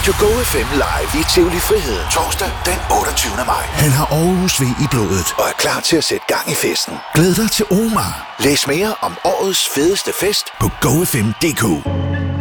Radio Go FM live i Tivoli Friheden torsdag den 28. maj. Han har Aarhus V i blodet Og er klar til at sætte gang i festen. Glæd dig til Omar. Læs mere om årets fedeste fest på gofm.dk.